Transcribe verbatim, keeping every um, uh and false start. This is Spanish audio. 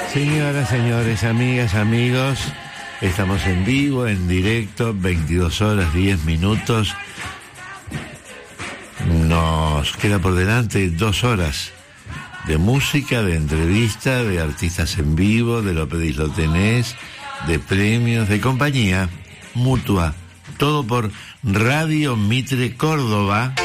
Señoras, señores, amigas, amigos, estamos en vivo, en directo, veintidós horas, diez minutos. Nos queda por delante dos horas de música, de entrevista, de artistas en vivo, de lo pedís lo tenés, de premios, de compañía mutua. Todo por Radio Mitre Córdoba.